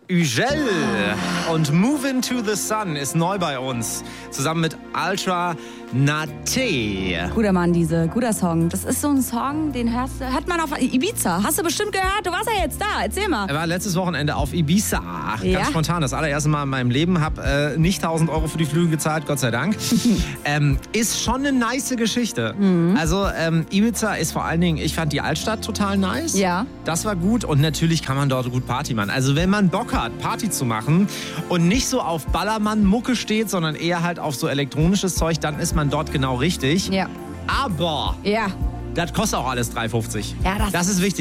Ugel und Move Into the Sun ist neu bei uns. Zusammen mit Ultra Nate. Guter Mann, guter Song. Das ist so ein Song, den hört man auf Ibiza. Hast du bestimmt gehört? Du warst ja jetzt da. Erzähl mal. Er war letztes Wochenende auf Ibiza. Ja. Ganz spontan. Das allererste Mal in meinem Leben. Hab nicht 1.000 Euro für die Flüge gezahlt, Gott sei Dank. Ist schon eine nice Geschichte. Also Ibiza ist vor allen Dingen, ich fand die Altstadt total nice. Ja. Das war gut und natürlich kann man dort gut Party machen. Also wenn man Bock hat, Party zu machen und nicht so auf Ballermann-Mucke steht, sondern eher halt auf so elektronisches Zeug, dann ist man dort genau richtig. Ja. Aber Ja. das kostet auch alles 3,50. Ja, das ist wichtig.